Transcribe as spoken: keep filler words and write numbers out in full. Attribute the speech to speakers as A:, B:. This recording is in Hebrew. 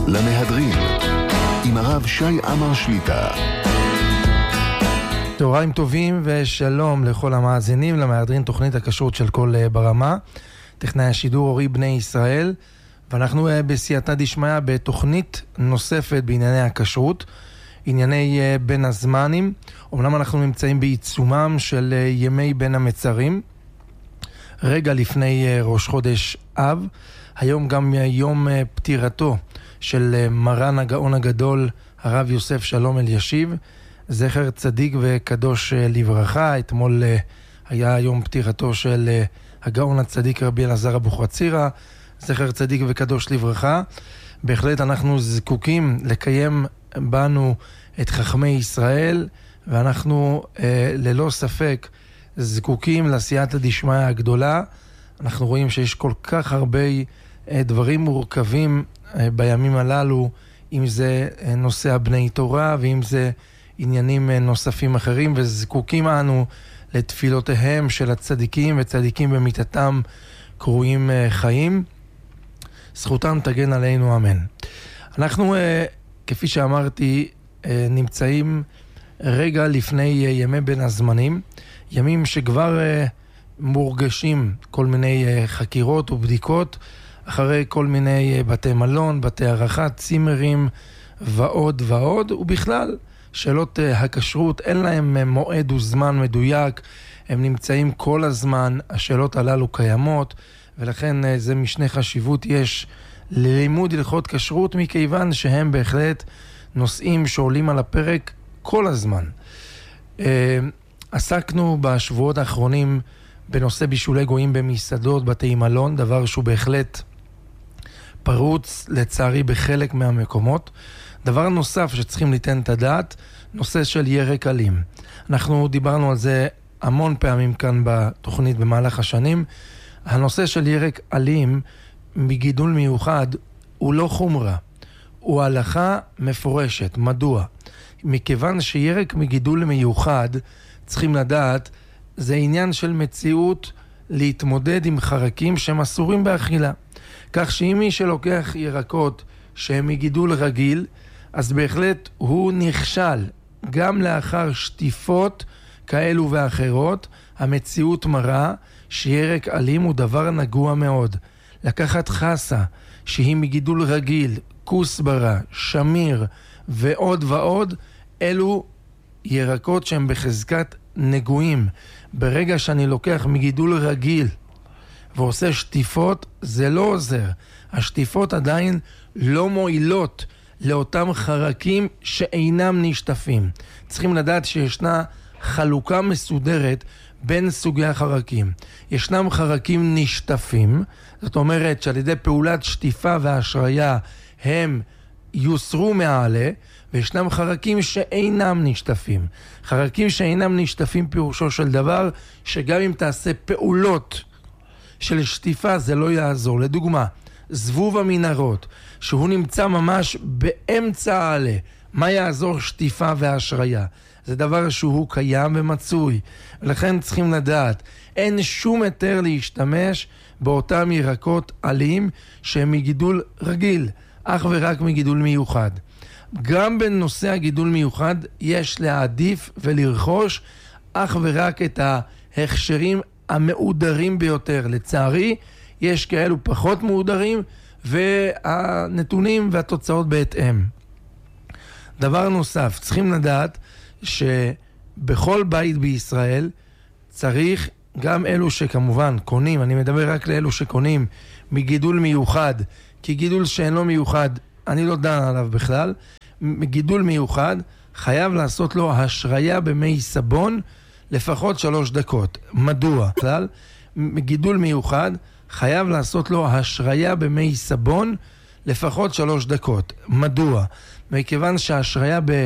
A: למהדרין עם הרב שי עמר שליטה.
B: צהריים טובים ושלום לכל המאזינים למהדרין, תוכנית הכשרות של כל ברמה, טכנאי השידור אורי בני ישראל, ואנחנו בסייעתא דשמיא בתוכנית נוספת בענייני הכשרות, ענייני בין הזמנים. אומנם אנחנו נמצאים בעיצומם של ימי בין המצרים, רגע לפני ראש חודש אב, היום גם יום פטירתו של מרן הגאון הגדול הרב יוסף שלום אלישיב, זכר צדיק וקדוש לברכה. אתמול היה יום פטירתו של הגאון הצדיק רבי אלעזר אבוחצירא, זכר צדיק וקדוש לברכה. בהחלט אנחנו זקוקים לקיים בנו את חכמי ישראל, ואנחנו אה, ללא ספק זקוקים לסייעתא דשמיא הגדולה. אנחנו רואים שיש כל כך הרבה אה, דברים מורכבים אה, בימים הללו, אם זה אה, נושא הבני תורה ואם זה עניינים אה, נוספים אחרים, וזקוקים אנו לתפילותיהם של הצדיקים, וצדיקים במיתתם קרויים אה, חיים. זכותם תגן עלינו, אמן. אנחנו, אה, כפי שאמרתי, אה, נמצאים רגע לפני אה, ימי בין הזמנים, ימים שכבר אה, מורגשים כל מיני אה, חקירות ובדיקות, אחרי כל מיני אה, בתי מלון, בתי ערכה, צימרים ועוד ועוד, ובכלל שאלות אה, הכשרות אין להם אה, מועד וזמן מדויק, הם נמצאים כל הזמן, השאלות הללו קיימות, ולכן אה, זה משנה חשיבות יש ללימוד הלכות כשרות, מכיוון שהם בהחלט נושאים שעולים על הפרק כל הזמן. אה, עסקנו בשבועות האחרונים בנושא בישולי גויים במסעדות, בתי מלון, דבר שהוא בהחלט פרוץ לצערי בחלק מהמקומות. דבר נוסף שצריכים ליתן את הדעת, נושא של ירק אלים. אנחנו דיברנו על זה המון פעמים כאן בתוכנית במהלך השנים. הנושא של ירק אלים מגידול מיוחד הוא לא חומרה, הוא הלכה מפורשת. מדוע? מכיוון שירק מגידול מיוחד, צריכים לדעת, זה עניין של מציאות להתמודד עם חרקים שהם אסורים באכילה. כך שאם מי שלוקח ירקות שהם מגידול רגיל, אז בהחלט הוא נכשל. גם לאחר שטיפות כאלו ואחרות, המציאות מראה שירק אלים הוא דבר נגוע מאוד. לקחת חסה שהיא מגידול רגיל, כוסברה, שמיר ועוד ועוד, אלו ירקות שהם בחזקת נגועים. ברגע שאני לוקח מגידול רגיל ועושה שטיפות, זה לא עוזר. השטיפות עדיין לא מועילות לאותם חרקים שאינם נשטפים. צריכים לדעת שישנה חלוקה מסודרת בין סוגי החרקים. ישנם חרקים נשטפים, זאת אומרת שעל ידי פעולת שטיפה והשריה הם יוסרו מעלה, וישנם חרקים שאינם נשטפים. חרקים שאינם נשטפים פירושו של דבר שגם אם תעשה פעולות של שטיפה זה לא יעזור. לדוגמה, זבוב המנהרות, שהוא נמצא ממש באמצע העלה, מה יעזור שטיפה והשריה? זה דבר שהוא קיים ומצוי, ולכן צריכים לדעת, אין שום היתר להשתמש באותם ירקות עלים שהם מגידול רגיל, אך ורק מגידול מיוחד. גם בנושא הגידול מיוחד יש להעדיף ולרכוש אך ורק את ההכשרים המעודרים ביותר. לצערי, יש כאלו פחות מעודרים, והנתונים והתוצאות בהתאם. דבר נוסף, צריכים לדעת שבכל בית בישראל צריך, גם אלו שכמובן קונים, אני מדבר רק לאלו שקונים מגידול מיוחד, כי גידול שאינו מיוחד, אני לא דן עליו בכלל, מגידול מיוחד חייב לעשות לו השריה במי סבון לפחות שלוש דקות. מדוע? בכלל, מגידול מיוחד חייב לעשות לו השריה במי סבון לפחות שלוש דקות. מדוע? מכיוון שהשריה